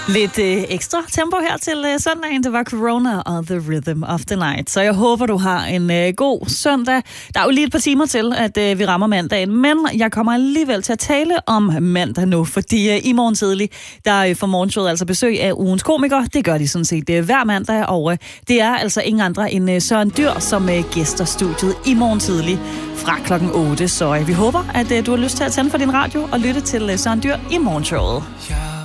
Lidt ekstra tempo her til søndagen. Det var Corona og The Rhythm of the Night. Så jeg håber, du har en god søndag. Der er jo lige et par timer til, at vi rammer mandagen. Men jeg kommer alligevel til at tale om mandag nu. Fordi i morgen tidlig, der får morgenshowet altså besøg af ugens komiker. Det gør de sådan set hver mandag. Og det er altså ingen andre end Søren Dyr, som gæster studiet i morgen tidlig fra klokken 8. Så vi håber, at du har lyst til at tænde for din radio og lytte til Søren Dyr i morgenshowet.